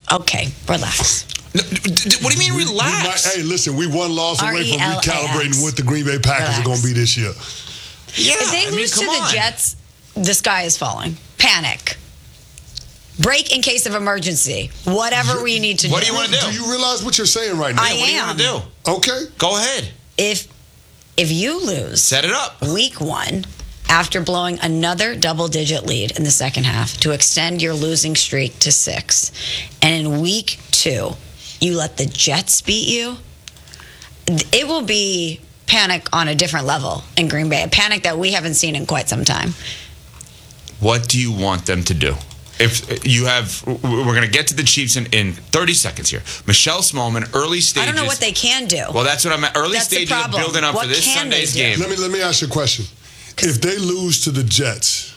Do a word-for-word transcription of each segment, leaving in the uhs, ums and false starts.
Okay, relax. No, what do you mean relax? We might, hey, listen, we one loss away from recalibrating what the Green Bay Packers relax. are going to be this year. Yeah, if they I lose mean, to the on. Jets, the sky is falling. Panic. Break in case of emergency. Whatever You, we need to what do. do you want to do? Do you realize what you're saying right now? I What do you am. want to do? Okay. Go ahead. If if you lose Set it up. week one after blowing another double-digit lead in the second half to extend your losing streak to six, and in week two you let the Jets beat you, it will be panic on a different level in Green Bay. A panic that we haven't seen in quite some time. What do you want them to do? If you have, we're going to get to the Chiefs in, in thirty seconds here. Michelle Smallman, early stages. I don't know what they can do. Well, that's what I'm at. Early That's the stages of problem. building up What for this can they Sunday's do? game. Let me let me ask you a question. If they lose to the Jets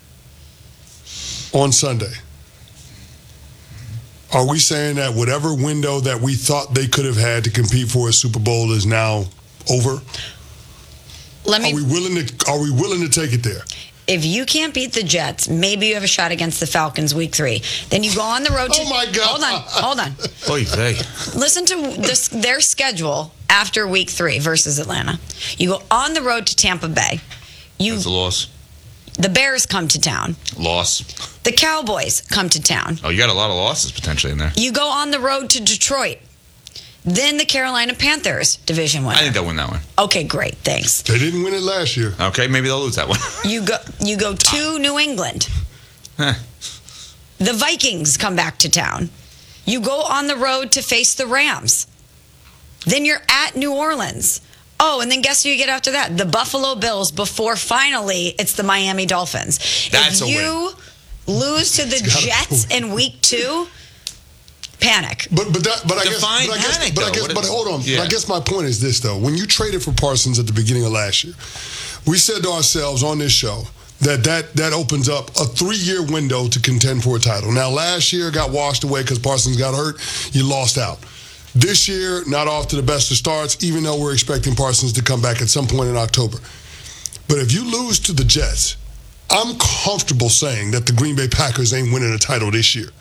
on Sunday, are we saying that whatever window that we thought they could have had to compete for a Super Bowl is now over? Let me. Are we willing to Are we willing to take it there? If you can't beat the Jets, maybe you have a shot against the Falcons week three. Then you go on the road to... Oh, my God. Hold on, hold on. Oy vey. Listen to this, their schedule after week three versus Atlanta. You go on the road to Tampa Bay. You, That's a loss. the Bears come to town. Loss. The Cowboys come to town. Oh, you got a lot of losses potentially in there. You go on the road to Detroit. Then the Carolina Panthers, division winner. I think they'll win that one. Okay, great, thanks. They didn't win it last year. Okay, maybe they'll lose that one. You go, you go to New England. Huh. The Vikings come back to town. You go on the road to face the Rams. Then you're at New Orleans. Oh, and then guess who you get after that? The Buffalo Bills before finally it's the Miami Dolphins. That's if a you lose to the gotta Jets be. in week two, panic. But but that but I guess Define but I guess panic, but I though. guess What but is- hold on. yeah. But I guess my point is this though. When you traded for Parsons at the beginning of last year, we said to ourselves on this show that that, that opens up a three-year window to contend for a title. Now last year got washed away because Parsons got hurt. You lost out. This year, not off to the best of starts, even though we're expecting Parsons to come back at some point in October. But if you lose to the Jets, I'm comfortable saying that the Green Bay Packers ain't winning a title this year.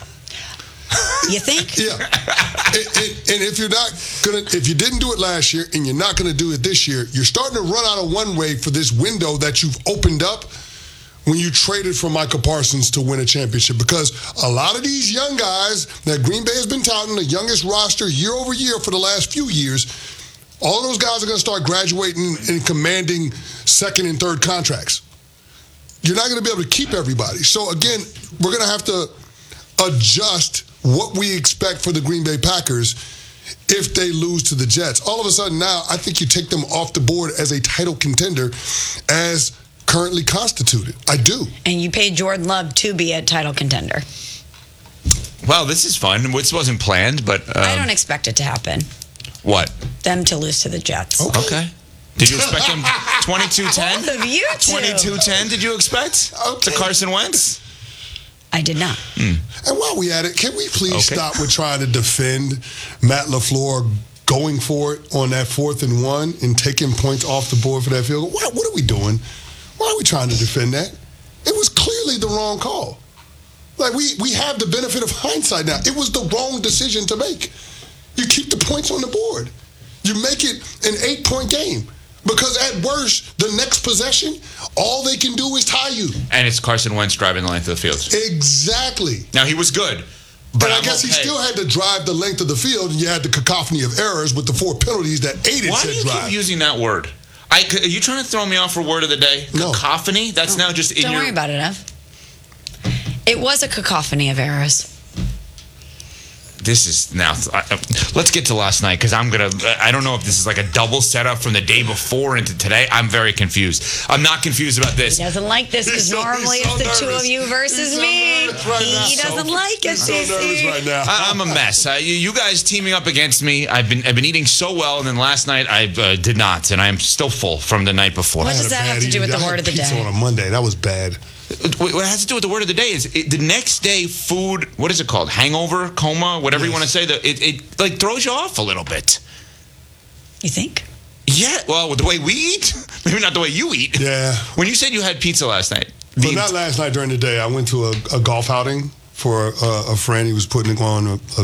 You think? Yeah, and, and, and if you're not gonna, if you didn't do it last year and you're not gonna do it this year, you're starting to run out of one way for this window that you've opened up when you traded for Michael Parsons to win a championship. Because a lot of these young guys that Green Bay has been touting, the youngest roster year over year for the last few years, all of those guys are gonna start graduating and commanding second and third contracts. You're not gonna be able to keep everybody. So again, we're gonna have to adjust what we expect for the Green Bay Packers if they lose to the Jets. All of a sudden now, I think you take them off the board as a title contender as currently constituted. I do. And you paid Jordan Love to be a title contender. Well, this is fun. This wasn't planned, but um, I don't expect it to happen. what? Them to lose to the Jets. Okay. Did you expect them twenty-two ten? Both of you two. twenty-two ten, did you expect? Okay. To Carson Wentz? I did not. And while we at it, can we please Okay. stop with trying to defend Matt LaFleur going for it on that fourth and one and taking points off the board for that field goal? What, what are we doing? Why are we trying to defend that? It was clearly the wrong call. Like, we, we have the benefit of hindsight now. It was the wrong decision to make. You keep the points on the board. You make it an eight-point game. Because at worst, the next possession, all they can do is tie you. And it's Carson Wentz driving the length of the field. Exactly. Now, he was good. But But I I'm guess he okay. still had to drive the length of the field, and you had the cacophony of errors with the four penalties that aided Why do said you drive. keep using that word? I, are you trying to throw me off for word of the day? No. Cacophony? That's now just in Don't your... worry about it, Ev. It was a cacophony of errors. This is now... I, I- let's get to last night, because I'm going to... I don't know if this is like a double setup from the day before into today. I'm very confused. I'm not confused about this. He doesn't like this because He's so- normally he's so it's the two nervous. of you versus He's so me. nervous right now. he doesn't So- like it, He's so C C. nervous right now. I, I'm a mess. Uh, you, you guys teaming up against me. I've been I've been eating so well, and then last night I uh, did not, and I am still full from the night before. What I had does a that have bad to do with evening. the I word had of the pizza day? on a Monday. That was bad. What it has to do with the word of the day is it, the next day food. What is it called? Hangover, coma, whatever you Yes. want to say. That it, it like throws you off a little bit. You think? Yeah. Well, with the way we eat, maybe not the way you eat. Yeah. When you said you had pizza last night, But the- not last night during the day. I went to a, a golf outing for a, a friend. He was putting on a, a